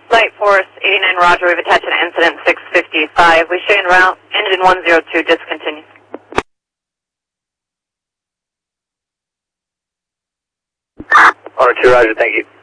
Flight Force 89 Roger, we've attached an incident 655. We show you en route, engine 102, discontinue. R2 Roger, thank you.